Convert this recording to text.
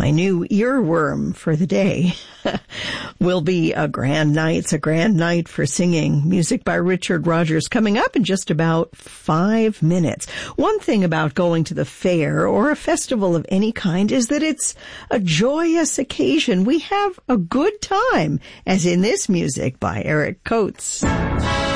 my new earworm for the day will be a grand night. It's a grand night for singing. Music by Richard Rodgers coming up in just about 5 minutes. One thing about going to the fair or a festival of any kind is that it's a joyous occasion. We have a good time, as in this music by Eric Coates.